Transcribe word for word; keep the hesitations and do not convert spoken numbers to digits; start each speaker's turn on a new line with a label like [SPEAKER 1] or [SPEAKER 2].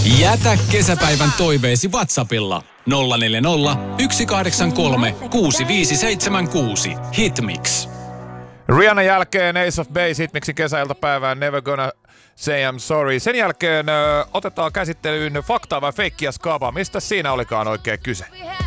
[SPEAKER 1] Jätä kesäpäivän toiveesi WhatsAppilla nolla neljä nolla, yksi kahdeksan kolme, kuusi viisi seitsemän kuusi. Hitmix.
[SPEAKER 2] Rihannan jälkeen Ace of Base Hitmixin kesäiltapäivään Never Gonna Say I'm Sorry. Sen jälkeen ö, otetaan käsittelyyn faktaa vai feikkiä skaba. Mistä siinä olikaan oikein kyse?